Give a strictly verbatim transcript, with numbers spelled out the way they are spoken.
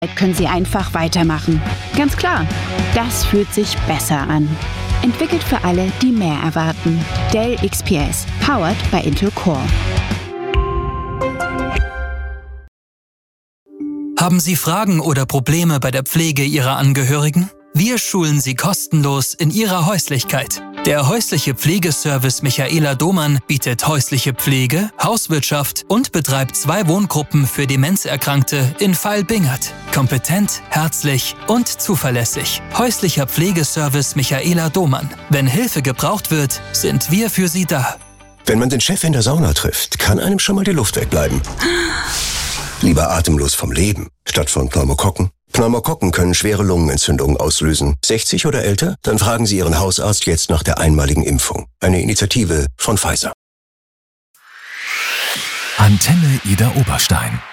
können Sie einfach weitermachen. Ganz klar, das fühlt sich besser an. Entwickelt für alle, die mehr erwarten. Dell X P S, powered by Intel Core. Haben Sie Fragen oder Probleme bei der Pflege Ihrer Angehörigen? Wir schulen Sie kostenlos in Ihrer Häuslichkeit. Der häusliche Pflegeservice Michaela Domann bietet häusliche Pflege, Hauswirtschaft und betreibt zwei Wohngruppen für Demenzerkrankte in Vailbingert. Kompetent, herzlich und zuverlässig. Häuslicher Pflegeservice Michaela Domann. Wenn Hilfe gebraucht wird, sind wir für Sie da. Wenn man den Chef in der Sauna trifft, kann einem schon mal die Luft wegbleiben. Lieber atemlos vom Leben, statt von Pneumokokken. Pneumokokken können schwere Lungenentzündungen auslösen. sechzig oder älter? Dann fragen Sie Ihren Hausarzt jetzt nach der einmaligen Impfung. Eine Initiative von Pfizer. Antenne Ida Oberstein.